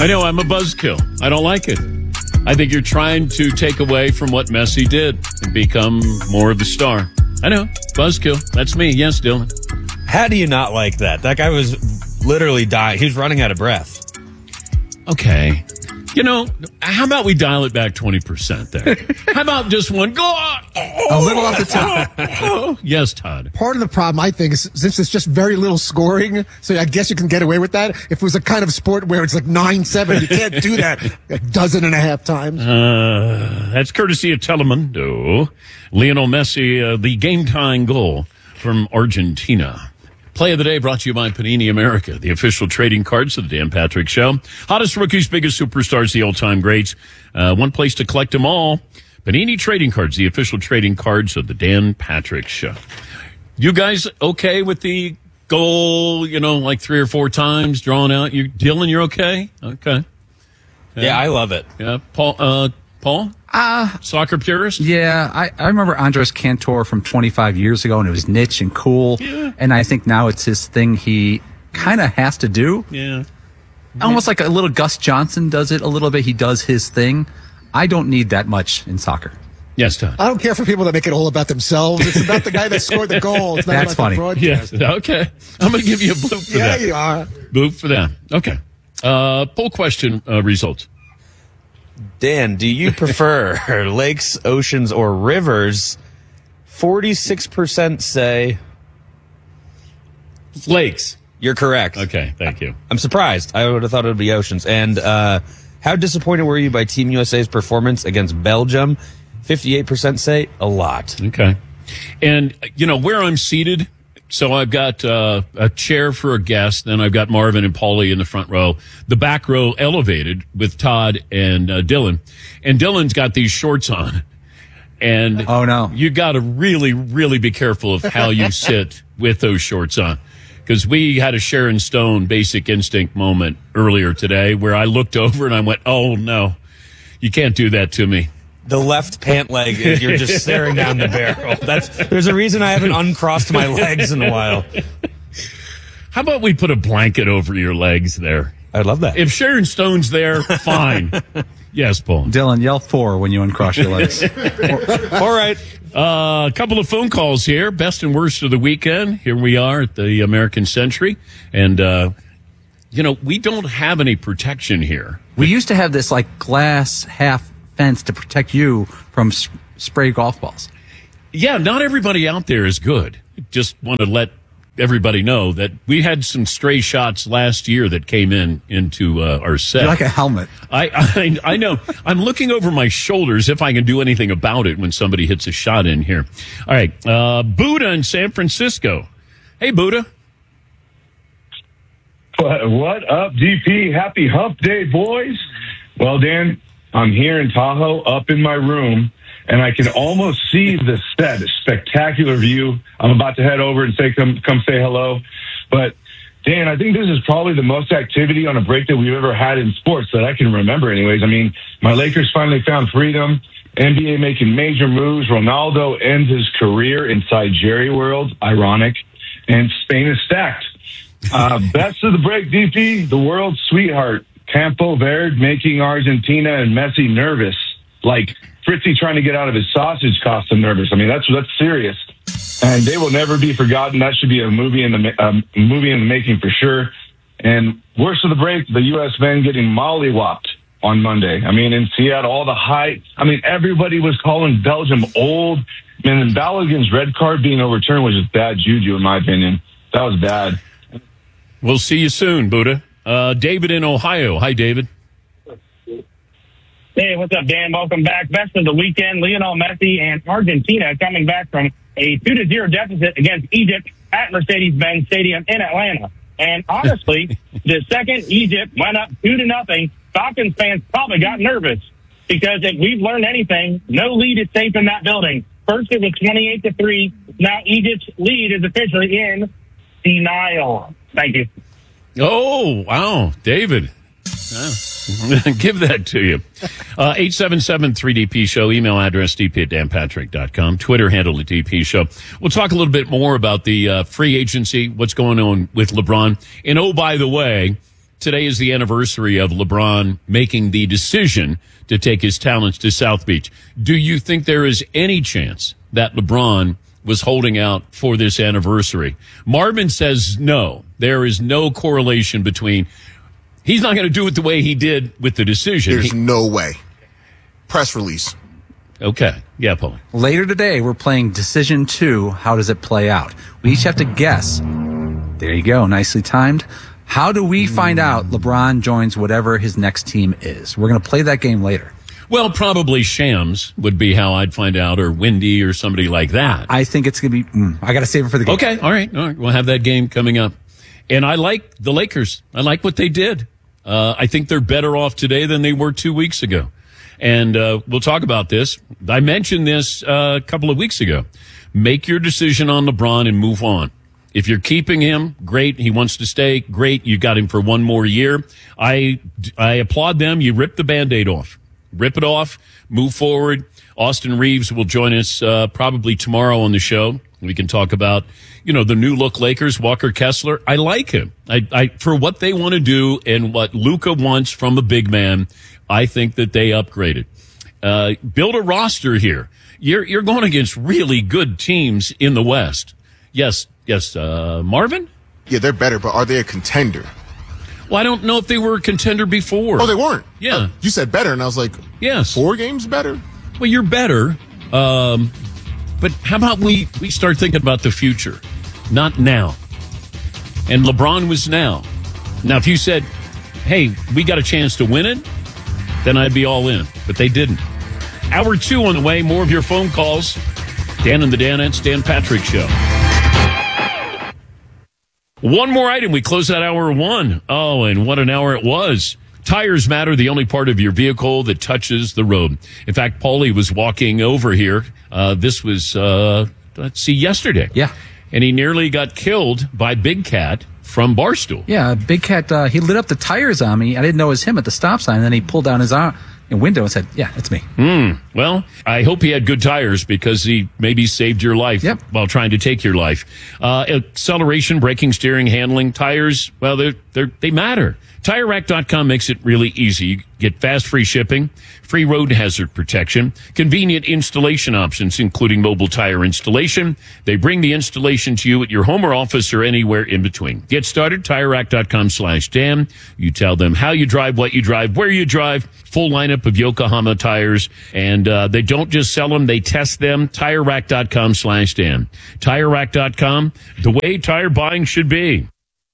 I know, I'm a buzzkill. I don't like it. I think you're trying to take away from what Messi did and become more of the star. I know, buzzkill. That's me. Yes, Dylan. How do you not like that? That guy was literally dying. He was running out of breath. Okay. You know, how about we dial it back 20% there? How about just one? Go on. A little off the top. Yes, Todd. Part of the problem, I think, is since it's just very little scoring, so I guess you can get away with that. If it was a kind of sport where it's like 9-7, you can't do that a dozen and a half times. That's courtesy of Telemundo. Lionel Messi, the game-tying goal from Argentina. Play of the day brought to you by Panini America, the official trading cards of the Dan Patrick Show. Hottest rookies, biggest superstars, the all-time greats. One place to collect them all. Panini Trading Cards, the official trading cards of the Dan Patrick Show. You guys okay with the goal, like 3 or 4 times drawn out? Dylan, you're okay? Okay. Yeah, I love it. Yeah. Paul? Soccer purist? Yeah, I remember Andres Cantor from 25 years ago, and it was niche and cool. Yeah. And I think now it's his thing he kind of has to do. Yeah. Almost like a little Gus Johnson does it a little bit. He does his thing. I don't need that much in soccer. Yes, Todd. I don't care for people that make it all about themselves. It's about the guy that scored the goal. It's not That's about funny. the broadcast. Yes. Okay. I'm going to give you a bloop for that. Yeah, you are. Bloop for that. Okay. Poll question results. Dan, do you prefer lakes, oceans, or rivers? 46% say Lakes. you're correct. Okay. Thank you. I'm surprised. I would have thought it would be oceans. And how disappointed were you by Team USA's performance against Belgium? 58% say a lot. Okay. And, where I'm seated, so I've got a chair for a guest, then I've got Marvin and Paulie in the front row. The back row elevated with Todd and Dylan. And Dylan's got these shorts on. And Oh, no. You got to really, really be careful of how you sit with those shorts on. Because we had a Sharon Stone Basic Instinct moment earlier today where I looked over and I went, oh, no, you can't do that to me. The left pant leg, you're just staring down the barrel. There's a reason I haven't uncrossed my legs in a while. How about we put a blanket over your legs there? I'd love that. If Sharon Stone's there, fine. Yes, Paul. Dylan, yell 4 when you uncross your legs. All right. A couple of phone calls here. Best and worst of the weekend. Here we are at the American Century. And, we don't have any protection here. We used to have this glass half fence to protect you from spray golf balls. Yeah, not everybody out there is good. Just want to let everybody know that we had some stray shots last year that came into our set. You're like a helmet. I know. I'm looking over my shoulders if I can do anything about it when somebody hits a shot in here. All right. Buddha in San Francisco. Hey, Buddha. What up, DP? Happy hump day, boys. Well, Dan, I'm here in Tahoe, up in my room, and I can almost see the set. A spectacular view. I'm about to head over and come say hello. But, Dan, I think this is probably the most activity on a break that we've ever had in sports that I can remember anyways. I mean, my Lakers finally found freedom. NBA making major moves. Ronaldo ends his career inside Jerry World. Ironic. And Spain is stacked. Best of the break, DP. The world's sweetheart. Campo Verde making Argentina and Messi nervous. Like Fritzy trying to get out of his sausage cost him nervous. I mean, that's serious. And they will never be forgotten. That should be a movie in the making for sure. And worst of the break, the U.S. men getting mollywopped on Monday. I mean, in Seattle, all the hype. I mean, everybody was calling Belgium old. And Balogun's red card being overturned was just bad juju, in my opinion. That was bad. We'll see you soon, Buddha. David in Ohio. Hi, David. Hey, what's up, Dan? Welcome back. Best of the weekend. Lionel Messi and Argentina coming back from a 2-0 deficit against Egypt at Mercedes-Benz Stadium in Atlanta. And honestly, the second Egypt went up 2-0, Falcons fans probably got nervous because if we've learned anything, no lead is safe in that building. First, it was 28-3. Now Egypt's lead is officially in denial. Thank you. Oh, wow. David. Give that to you. 877-3DP Show. Email address dp@danpatrick.com. Twitter handle at DP Show. We'll talk a little bit more about the free agency, what's going on with LeBron. And oh, by the way, today is the anniversary of LeBron making the decision to take his talents to South Beach. Do you think there is any chance that LeBron was holding out for this anniversary? Marvin says no. There is no correlation between. He's not going to do it the way he did with the decision. There's no way. Press release. Okay. Yeah, Paul. Later today, we're playing Decision 2. How does it play out? We each have to guess. There you go. Nicely timed. How do we find out LeBron joins whatever his next team is? We're going to play that game later. Well, probably Shams would be how I'd find out, or Wendy or somebody like that. I think it's going to be, I got to save it for the game. Okay. All right. We'll have that game coming up. And I like the Lakers. I like what they did. I think they're better off today than they were 2 weeks ago. And we'll talk about this. I mentioned this a couple of weeks ago. Make your decision on LeBron and move on. If you're keeping him, great. He wants to stay, great. You got him for one more year. I applaud them. You rip the Band-Aid off. Rip it off. Move forward. Austin Reeves will join us probably tomorrow on the show. We can talk about, the new look Lakers, Walker Kessler. I like him. I for what they want to do and what Luka wants from a big man, I think that they upgraded. Build a roster here. You're going against really good teams in the West. Yes, Marvin? Yeah, they're better, but are they a contender? Well, I don't know if they were a contender before. Oh, they weren't? Yeah. You said better, and I was like, yes. 4 games better? Well, you're better. But how about we start thinking about the future? Not now. And LeBron was now. Now, if you said, hey, we got a chance to win it, then I'd be all in. But they didn't. Hour 2 on the way. More of your phone calls. Dan and the Danettes, Dan Patrick Show. One more item. We close out hour 1. Oh, and what an hour it was. Tires matter, the only part of your vehicle that touches the road. In fact, Paulie was walking over here. This was, yesterday. Yeah. And he nearly got killed by Big Cat from Barstool. Yeah, Big Cat, he lit up the tires on me. I didn't know it was him at the stop sign. And then he pulled down his window and said, yeah, it's me. Well, I hope he had good tires because he maybe saved your life while trying to take your life. Acceleration, braking, steering, handling, tires, well, they matter. TireRack.com makes it really easy. You get fast, free shipping, free road hazard protection, convenient installation options, including mobile tire installation. They bring the installation to you at your home or office or anywhere in between. Get started, TireRack.com/Dan. You tell them how you drive, what you drive, where you drive. Full lineup of Yokohama tires. And they don't just sell them, they test them. TireRack.com/Dan. TireRack.com, the way tire buying should be.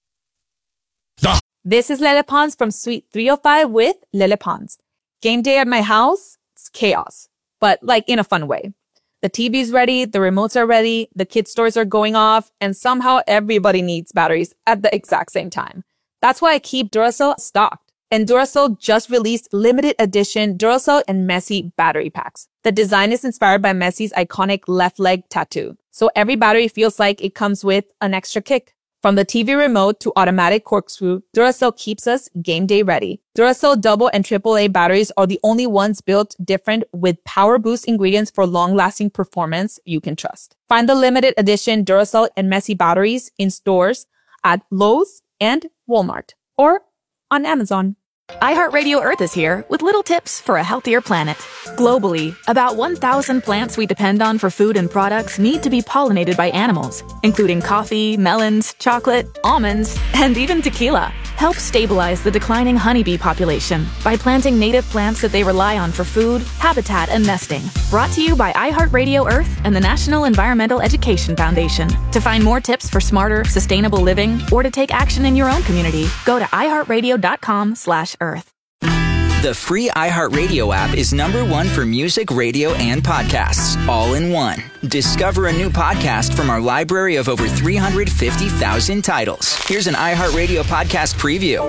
This is Lele Pons from Suite 305 with Lele Pons. Game day at my house, it's chaos, but like in a fun way. The TV's ready, the remotes are ready, the kids' stores are going off, and somehow everybody needs batteries at the exact same time. That's why I keep Duracell stocked. And Duracell just released limited edition Duracell and Messi battery packs. The design is inspired by Messi's iconic left leg tattoo. So every battery feels like it comes with an extra kick. From the TV remote to automatic corkscrew, Duracell keeps us game day ready. Duracell double and AAA batteries are the only ones built different with power boost ingredients for long-lasting performance you can trust. Find the limited edition Duracell and Messi batteries in stores at Lowe's and Walmart or on Amazon. iHeartRadio Earth is here with little tips for a healthier planet. Globally, about 1,000 plants we depend on for food and products need to be pollinated by animals, including coffee, melons, chocolate, almonds, and even tequila. Help stabilize the declining honeybee population by planting native plants that they rely on for food, habitat, and nesting. Brought to you by iHeartRadio Earth and the National Environmental Education Foundation. To find more tips for smarter, sustainable living, or to take action in your own community, go to iHeartRadio.com/Earth. The free iHeartRadio app is #1 for music, radio, and podcasts, all in one. Discover a new podcast from our library of over 350,000 titles. Here's an iHeartRadio podcast preview.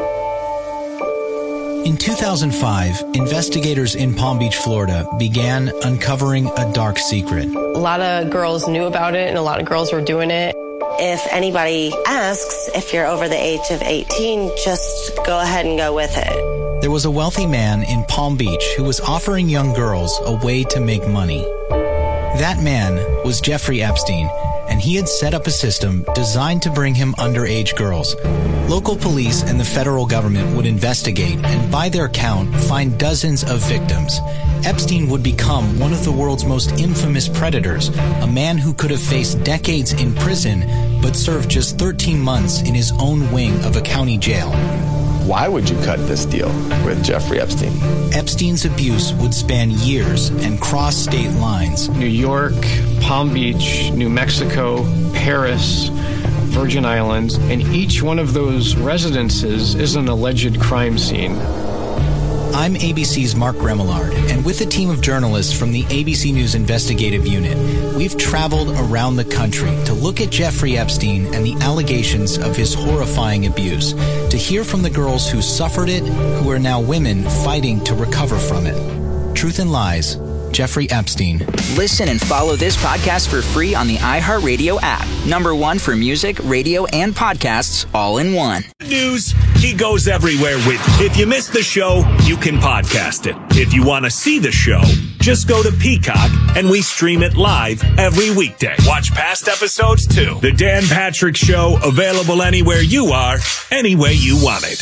In 2005, investigators in Palm Beach, Florida, began uncovering a dark secret. A lot of girls knew about it, and a lot of girls were doing it. If anybody asks if you're over the age of 18, just go ahead and go with it. There was a wealthy man in Palm Beach who was offering young girls a way to make money. That man was Jeffrey Epstein, and he had set up a system designed to bring him underage girls. Local police and the federal government would investigate and, by their count, find dozens of victims. Epstein would become one of the world's most infamous predators, a man who could have faced decades in prison but served just 13 months in his own wing of a county jail. Why would you cut this deal with Jeffrey Epstein? Epstein's abuse would span years and cross state lines. New York, Palm Beach, New Mexico, Paris, Virgin Islands, and each one of those residences is an alleged crime scene. I'm ABC's Mark Remillard, and with a team of journalists from the ABC News Investigative Unit, we've traveled around the country to look at Jeffrey Epstein and the allegations of his horrifying abuse, to hear from the girls who suffered it, who are now women fighting to recover from it. Truth and Lies, Jeffrey Epstein. Listen and follow this podcast for free on the iHeartRadio app. #1 for music, radio, and podcasts all in one. News, he goes everywhere with. If you missed the show, you can podcast it. If you want to see the show, just go to Peacock and we stream it live every weekday. Watch past episodes too. The Dan Patrick Show, available anywhere you are, any way you want it.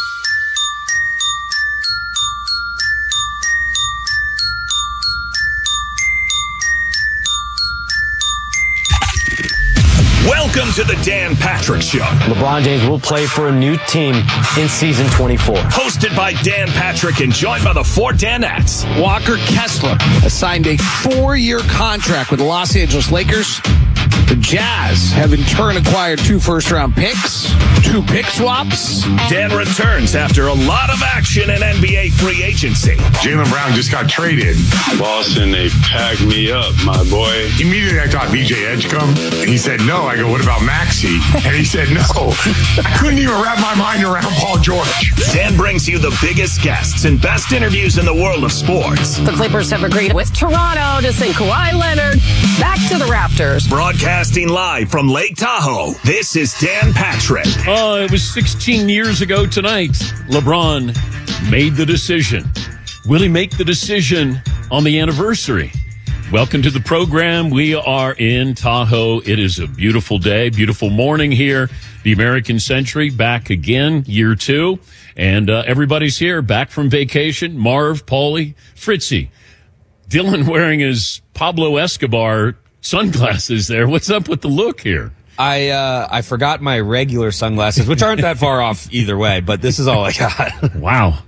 Welcome to the Dan Patrick Show. LeBron James will play for a new team in season 24. Hosted by Dan Patrick and joined by the 4 Danettes. Walker Kessler has signed a 4-year contract with the Los Angeles Lakers. The Jazz have in turn acquired 2 first-round picks, 2 pick swaps. Dan returns after a lot of action in NBA free agency. Jaylen Brown just got traded. Boston, they packed me up, my boy. Immediately I thought BJ Edgecombe, and he said no. I go, what about Maxey? And he said no. I couldn't even wrap my mind around Paul George. Dan brings you the biggest guests and best interviews in the world of sports. The Clippers have agreed with Toronto to send Kawhi Leonard back to the Raptors. Broadcasting live from Lake Tahoe, this is Dan Patrick. Oh, it was 16 years ago tonight. LeBron made the decision. Will he make the decision on the anniversary? Welcome to the program. We are in Tahoe. It is a beautiful day, beautiful morning here. The American Century back again, year 2. And everybody's here, back from vacation. Marv, Paulie, Fritzy. Dylan wearing his Pablo Escobar sunglasses there. What's up with the look here? I forgot my regular sunglasses, which aren't that far off either way, but this is all I got. Wow.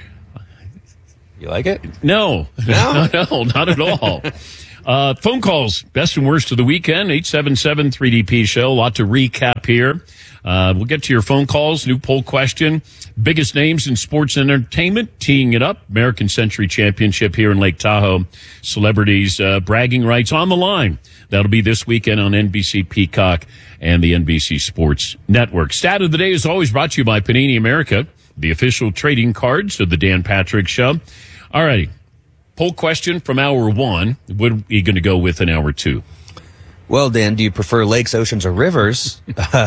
You like it? No, not at all. Phone calls, best and worst of the weekend, 877-3DP show. A lot to recap here. We'll get to your phone calls. New poll question. Biggest names in sports and entertainment, teeing it up. American Century Championship here in Lake Tahoe. Celebrities, bragging rights on the line. That'll be this weekend on NBC Peacock and the NBC Sports Network. Stat of the day is always brought to you by Panini America, the official trading cards of the Dan Patrick Show. All righty. Poll question from hour 1. What are you going to go with in hour 2? Well, Dan, do you prefer lakes, oceans, or rivers?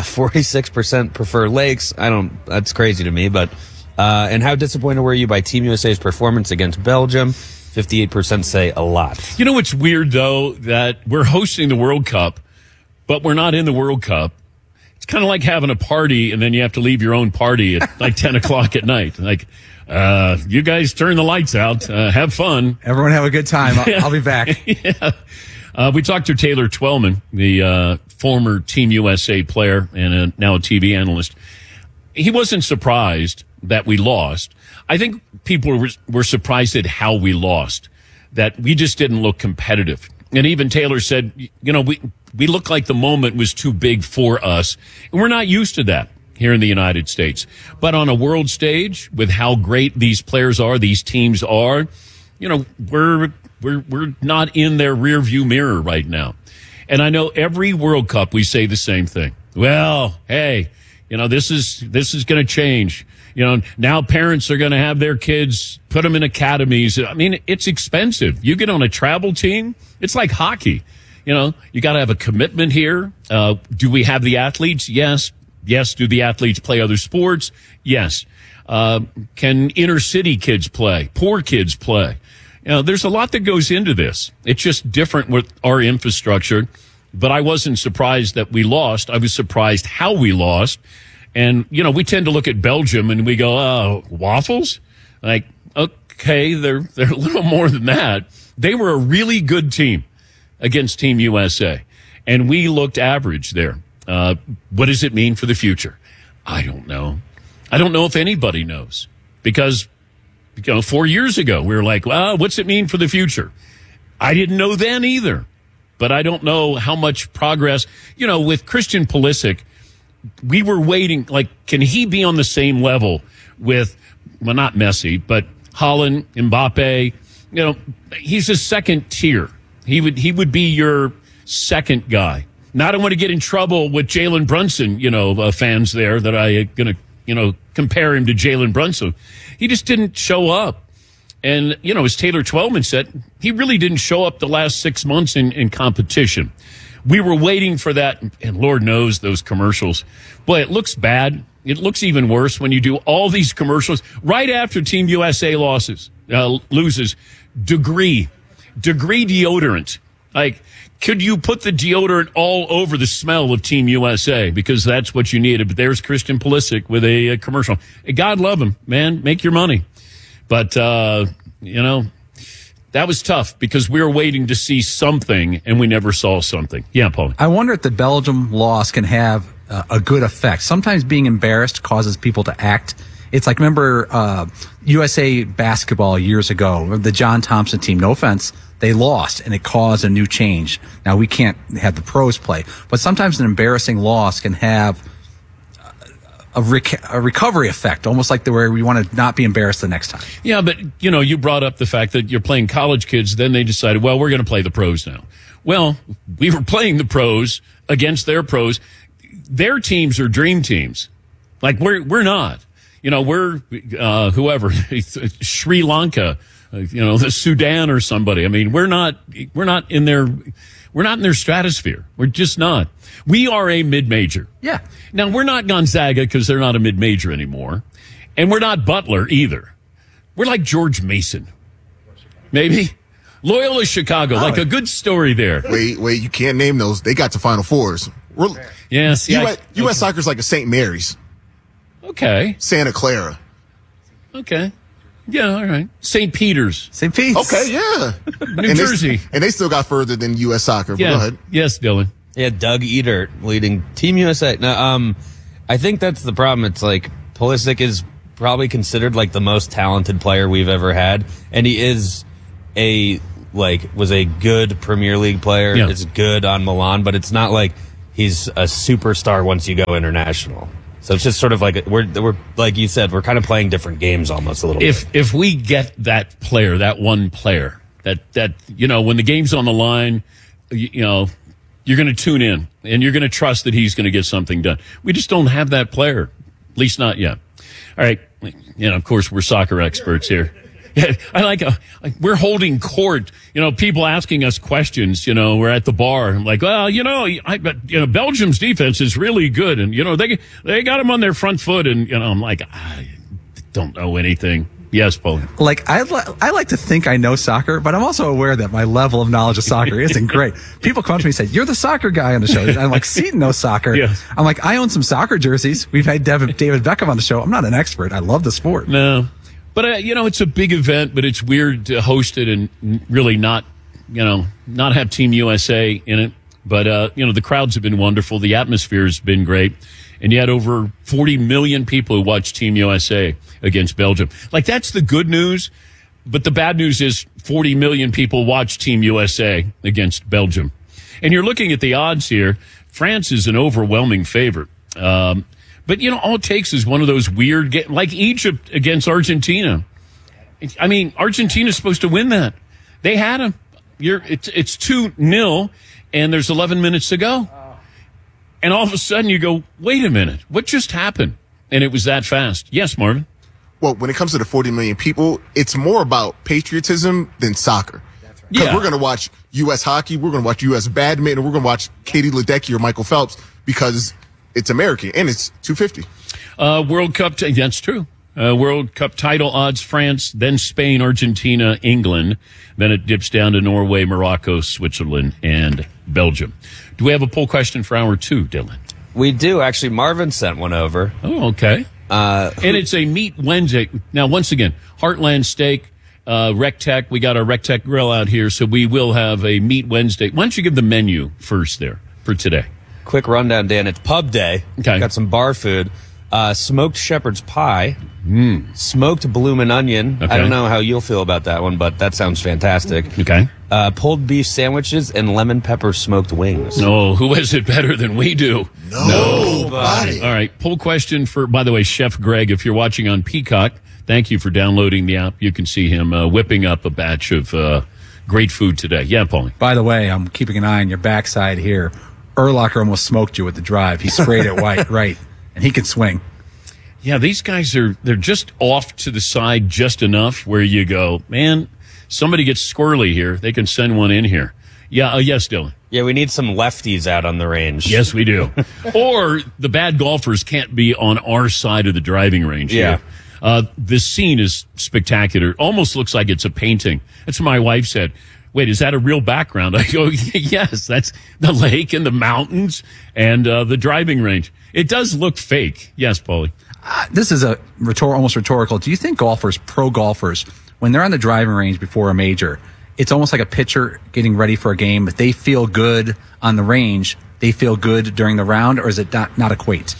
46% prefer lakes. That's crazy to me, but, and how disappointed were you by Team USA's performance against Belgium? 58% say a lot. You know what's weird, though, that we're hosting the World Cup, but we're not in the World Cup. It's kind of like having a party, and then you have to leave your own party at like 10 o'clock at night. Like, you guys turn the lights out. Have fun. Everyone have a good time. I'll be back. Yeah. We talked to Taylor Twellman, the former Team USA player and now a TV analyst. He wasn't surprised that we lost. I think people were surprised at how we lost, that we just didn't look competitive. And even Taylor said, you know, we looked like the moment was too big for us. And we're not used to that here in the United States. But on a world stage, with how great these players are, these teams are, you know, we're not in their rear view mirror right now. And I know every World Cup we say the same thing. Well, hey, you know, this is going to change. You know, now parents are going to have their kids, put them in academies. I mean, it's expensive. You get on a travel team, it's like hockey. You know, you got to have a commitment here. Do we have the athletes? Yes. Yes. Do the athletes play other sports? Yes. Can inner city kids play? Poor kids play? You know, there's a lot that goes into this. It's just different with our infrastructure. but I wasn't surprised that we lost. I was surprised how we lost. And, we tend to look at Belgium and we go, waffles? Like, okay, they're a little more than that. They were a really good team against Team USA, and we looked average there. What does it mean for the future? I don't know. I don't know if anybody knows, because 4 years ago we were like, well, what's it mean for the future? I didn't know then either, but I don't know how much progress, with Christian Pulisic, we were waiting, like, can he be on the same level with, well, not Messi, but Haaland, Mbappe? He's a second tier. He would be your second guy. Now, I don't want to get in trouble with Jalen Brunson, fans there, that I going to, compare him to Jalen Brunson. He just didn't show up. And, as Taylor Twellman said, he really didn't show up the last 6 months in competition. We were waiting for that, and Lord knows those commercials. Boy, it looks bad. It looks even worse when you do all these commercials right after Team USA loses. Degree deodorant. Like, could you put the deodorant all over the smell of Team USA? Because that's what you needed. But there's Christian Pulisic with a commercial. God love him, man. Make your money. But, that was tough because we were waiting to see something, and we never saw something. Yeah, Paul. I wonder if the Belgium loss can have a good effect. Sometimes being embarrassed causes people to act. It's like, remember USA basketball years ago, the John Thompson team, no offense, they lost, and it caused a new change. Now, we can't have the pros play, but sometimes an embarrassing loss can have a recovery effect, almost like where we want to not be embarrassed the next time. Yeah, but, you brought up the fact that you're playing college kids, then they decided, well, we're going to play the pros now. Well, we were playing the pros against their pros. Their teams are dream teams. Like, we're not. We're whoever, Sri Lanka, the Sudan or somebody. I mean, we're not in their stratosphere. We're just not. We are a mid-major. Yeah. Now, we're not Gonzaga because they're not a mid-major anymore. And we're not Butler either. We're like George Mason. Maybe. Loyola Chicago, like a good story there. Wait, you can't name those. They got to Final Fours. Yes. U.S. Soccer's like a St. Mary's. Okay. Santa Clara. Okay. Yeah, all right. St. Peter's. St. Pete's. Okay, yeah. New Jersey. And they still got further than U.S. Soccer. Yeah. Go ahead. Yes, Dylan. Yeah, Doug Edert leading Team USA. No, I think that's the problem. It's like Pulisic is probably considered like the most talented player we've ever had, and he is was a good Premier League player. Yeah. Is good on Milan, but it's not like he's a superstar once you go international. So it's just sort of like we're like you said, we're kind of playing different games almost a little bit. If we get that player, that one player, that when the game's on the line, you're going to tune in and you're going to trust that he's going to get something done. We just don't have that player, at least not yet. All right, of course we're soccer experts here. Yeah, I like we're holding court. People asking us questions. We're at the bar. I'm like, well, Belgium's defense is really good, and they got them on their front foot, and I'm like, I don't know anything. Yes, Paul. Like, I like to think I know soccer, but I'm also aware that my level of knowledge of soccer isn't great. People come up to me and say, you're the soccer guy on the show. I'm like, Seton knows soccer. Yes. I'm like, I own some soccer jerseys. We've had David Beckham on the show. I'm not an expert. I love the sport. No. But, it's a big event, but it's weird to host it and really not have Team USA in it. But, the crowds have been wonderful. The atmosphere has been great. And you had over 40 million people who watched Team USA against Belgium. Like, that's the good news. But the bad news is 40 million people watched Team USA against Belgium. And you're looking at the odds here. France is an overwhelming favorite. But, all it takes is one of those weird games, like Egypt against Argentina. I mean, Argentina's supposed to win that. They had them. It's 2-0, and there's 11 minutes to go. And all of a sudden you go, wait a minute, what just happened? And it was that fast. Yes, Marvin? Well, when it comes to the 40 million people, it's more about patriotism than soccer. Because we're going to watch U.S. hockey, we're going to watch U.S. badminton, we're going to watch Katie Ledecky or Michael Phelps because it's American and it's $250. World Cup, that's true. World Cup title odds, France, then Spain, Argentina, England. Then it dips down to Norway, Morocco, Switzerland, and Belgium. Do we have a poll question for hour 2, Dylan? We do. Actually, Marvin sent one over. Oh, okay. And it's a Meat Wednesday. Now, once again, Heartland Steak, Rec-Tec. We got our Rec-Tec grill out here, so we will have a Meat Wednesday. Why don't you give the menu first there for today? Quick rundown, Dan. It's pub day. Okay. Got some bar food. Smoked shepherd's pie. Smoked bloomin' onion. Okay. I don't know how you'll feel about that one, but that sounds fantastic. Okay. Pulled beef sandwiches and lemon pepper smoked wings. No, who has it better than we do? Nobody. All right, poll question for, by the way, Chef Greg, if you're watching on Peacock, thank you for downloading the app. You can see him whipping up a batch of great food today. Yeah, Paulie. By the way, I'm keeping an eye on your backside here. Urlacher almost smoked you with the drive. He sprayed it white, right, and he can swing. Yeah, these guys they're just off to the side just enough where you go, man, somebody gets squirrely here. They can send one in here. Yeah, yes, Dylan. Yeah, we need some lefties out on the range. Yes, we do. Or the bad golfers can't be on our side of the driving range here. This scene is spectacular. Almost looks like it's a painting. That's what my wife said. Wait, is that a real background? I go, yes, that's the lake and the mountains and the driving range. It does look fake. Yes, Paulie. This is a almost rhetorical. Do you think pro golfers, when they're on the driving range before a major, it's almost like a pitcher getting ready for a game? If they feel good on the range, they feel good during the round, or is it not equate?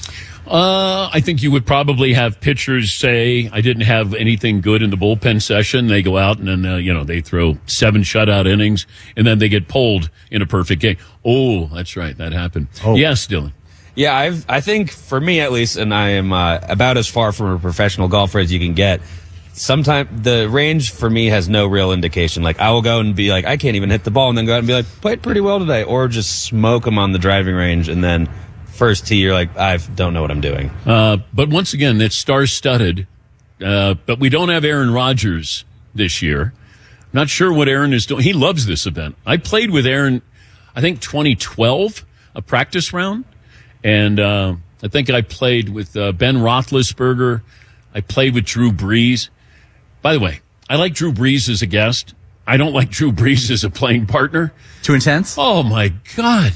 I think you would probably have pitchers say, I didn't have anything good in the bullpen session. They go out and then, they throw 7 shutout innings and then they get pulled in a perfect game. Oh, that's right. That happened. Oh. Yes, Dylan. Yeah, I think for me at least, and I am about as far from a professional golfer as you can get, sometimes the range for me has no real indication. Like, I will go and be like, I can't even hit the ball, and then go out and be like, played pretty well today, or just smoke them on the driving range, and then first tee, you're like, I don't know what I'm doing. But once again, it's star-studded, but we don't have Aaron Rodgers this year. Not sure what Aaron is doing. He loves this event. I played with Aaron, I think 2012, a practice round. And I think I played with Ben Roethlisberger. I played with Drew Brees. By the way, I like Drew Brees as a guest. I don't like Drew Brees as a playing partner. Too intense? Oh, my God.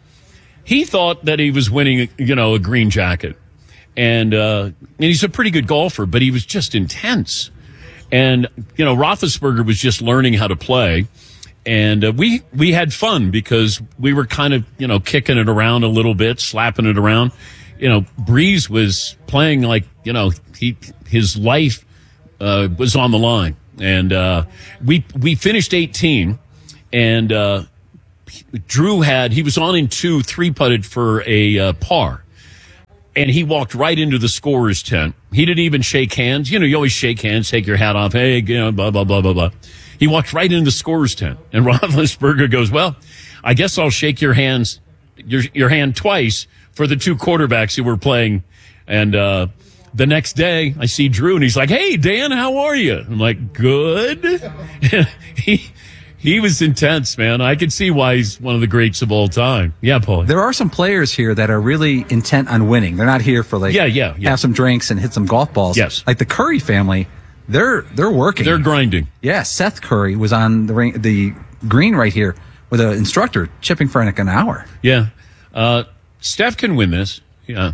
He thought that he was winning, a green jacket. And he's a pretty good golfer, but he was just intense. And, Roethlisberger was just learning how to play. And we had fun because we were kind of, kicking it around a little bit, slapping it around. Breeze was playing like, his life was on the line. And we finished 18, and Drew he was on in 2, 3-putted for a par. And he walked right into the scorer's tent. He didn't even shake hands. You always shake hands, take your hat off. Hey, blah, blah, blah, blah, blah. He walked right into the scorer's tent, and Roethlisberger goes, well, I guess I'll shake your hand twice for the 2 quarterbacks who were playing. And the next day, I see Drew, and he's like, hey, Dan, how are you? I'm like, good. He was intense, man. I could see why he's one of the greats of all time. Yeah, Paul. There are some players here that are really intent on winning. They're not here for have some drinks and hit some golf balls. Yes. Like the Curry family. They're working. They're grinding. Yeah, Seth Curry was on the green right here with an instructor chipping for like an hour. Yeah. Steph can win this. Yeah.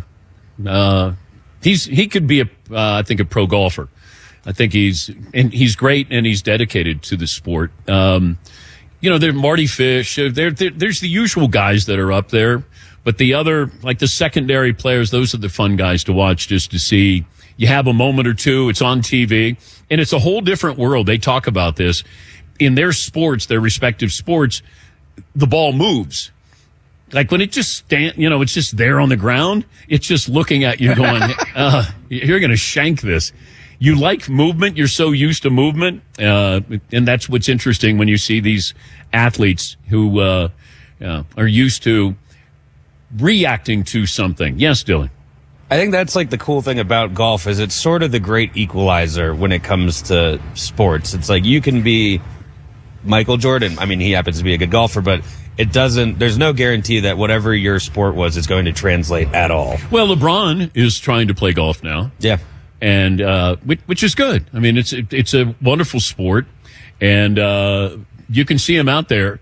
He could be I think a pro golfer. I think he's great and he's dedicated to the sport. There's Marty Fish. There's the usual guys that are up there, but the other, like the secondary players, those are the fun guys to watch just to see. You have a moment or two. It's on TV, and it's a whole different world. They talk about this in their sports, their respective sports. The ball moves. Like when it just it's just there on the ground. It's just looking at you going, you're going to shank this. You like movement. You're so used to movement. And that's what's interesting when you see these athletes who are used to reacting to something. Yes, Dylan. I think that's like the cool thing about golf is it's sort of the great equalizer when it comes to sports. It's like you can be Michael Jordan. I mean, he happens to be a good golfer, but there's no guarantee that whatever your sport was is going to translate at all. Well, LeBron is trying to play golf now. Yeah. And, which is good. I mean, it's a wonderful sport, and, you can see him out there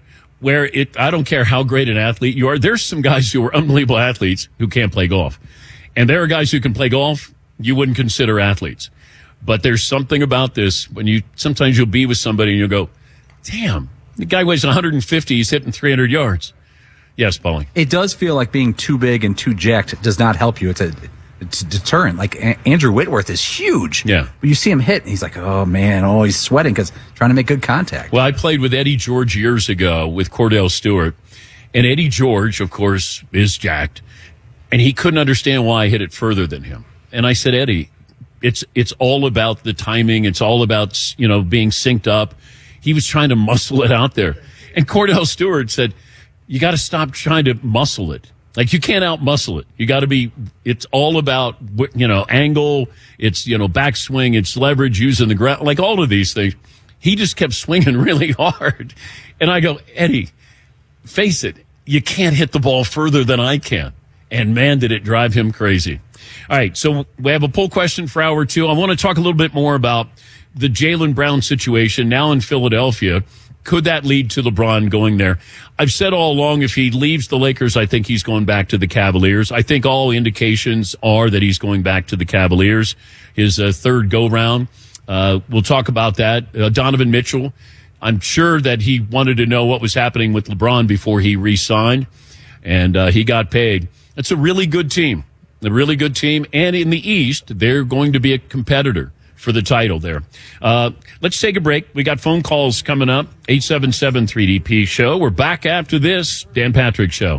where I don't care how great an athlete you are. There's some guys who are unbelievable athletes who can't play golf. And there are guys who can play golf you wouldn't consider athletes. But there's something about this when sometimes you'll be with somebody and you'll go, damn, the guy weighs 150, he's hitting 300 yards. Yes, Paulie. It does feel like being too big and too jacked does not help you. It's a deterrent. Like Andrew Whitworth is huge. Yeah. But you see him hit, and he's like, oh, man, he's sweating because trying to make good contact. Well, I played with Eddie George years ago with Cordell Stewart. And Eddie George, of course, is jacked. And he couldn't understand why I hit it further than him. And I said, Eddie, it's all about the timing. It's all about, being synced up. He was trying to muscle it out there. And Cordell Stewart said, you got to stop trying to muscle it. Like, you can't out-muscle it. You got to it's all about, angle. It's, backswing. It's leverage, using the ground, like all of these things. He just kept swinging really hard. And I go, Eddie, face it. You can't hit the ball further than I can. And man, did it drive him crazy. All right. So we have a poll question for hour 2. I want to talk a little bit more about the Jaylen Brown situation now in Philadelphia. Could that lead to LeBron going there? I've said all along, if he leaves the Lakers, I think he's going back to the Cavaliers. I think all indications are that he's going back to the Cavaliers, his third go-round. We'll talk about that. Donovan Mitchell, I'm sure that he wanted to know what was happening with LeBron before he re-signed, and he got paid. It's a really good team, And in the East, they're going to be a competitor for the title there. Let's take a break. We got phone calls coming up. 877-3DP show. We're back after this Dan Patrick Show.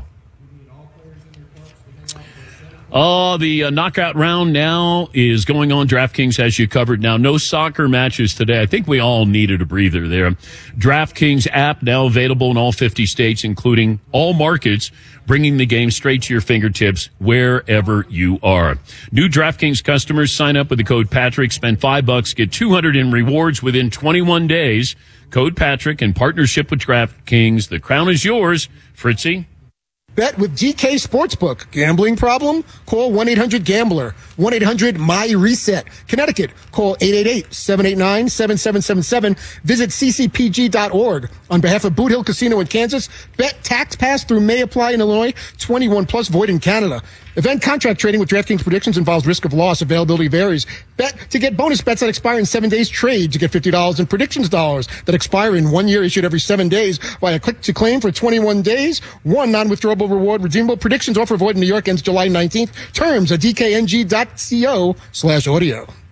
The knockout round now is going on. DraftKings has you covered now. No soccer matches today. I think we all needed a breather there. DraftKings app now available in all 50 states, including all markets, bringing the game straight to your fingertips wherever you are. New DraftKings customers sign up with the code Patrick, spend $5, get $200 in rewards within 21 days. Code Patrick in partnership with DraftKings. The crown is yours, Fritzy. Bet with DK Sportsbook. Gambling problem? Call 1-800-GAMBLER. 1-800-MY-RESET. Connecticut. Call 888-789-7777. Visit ccpg.org. On behalf of Boot Hill Casino in Kansas, bet tax pass through may apply in Illinois. 21 plus void in Canada. Event contract trading with DraftKings predictions involves risk of loss. Availability varies. Bet to get bonus bets that expire in 7 days. Trade to get $50 in predictions dollars that expire in 1 year, issued every 7 days via click to claim for 21 days. One non-withdrawable reward redeemable. Predictions offer void in New York ends July 19th. Terms at dkng.co/audio.